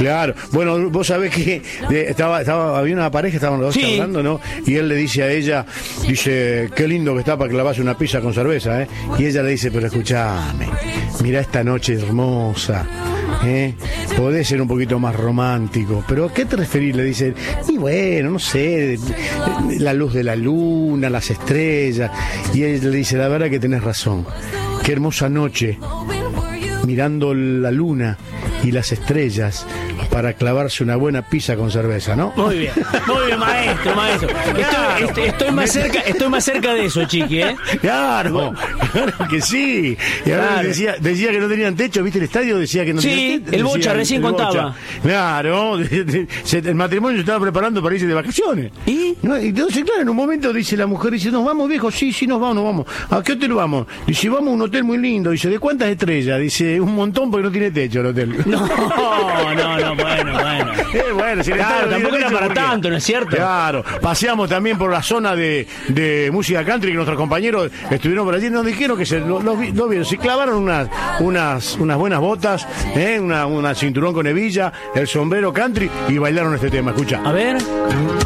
Claro. Bueno, vos sabés que había una pareja, estaban los dos charlando, ¿no? Y él le dice a ella, dice, qué lindo que está para clavarse una pizza con cerveza, ¿eh? Y ella le dice, pero escuchame, mirá esta noche hermosa, podés ser un poquito más romántico, pero ¿a qué te referís? Le dice, y bueno, no sé, la luz de la luna, las estrellas. Y él le dice, la verdad que tenés razón, qué hermosa noche, mirando la luna y las estrellas para clavarse una buena pizza con cerveza, ¿no? Muy bien, maestro. Estoy más cerca de eso, Chiqui, ¿eh? Claro que sí. Y ahora decía que no tenían techo, ¿viste el estadio? Decía que no tenían techo. Sí, el Bocha recién contaba. Claro, el matrimonio se estaba preparando para irse de vacaciones. ¿Y? No, entonces, claro, en un momento dice la mujer, dice, ¿nos vamos, viejo? Sí, nos vamos. ¿A qué hotel vamos? Dice, vamos a un hotel muy lindo. Dice, ¿de cuántas estrellas? Dice, un montón porque no tiene techo el hotel. No, bueno. Si claro, tampoco era para tanto, ¿no es cierto? Claro, paseamos también por la zona de música country, que nuestros compañeros estuvieron por allí, nos dijeron que los vieron, se clavaron unas buenas botas, una cinturón con hebilla, el sombrero country y bailaron este tema, escucha. A ver.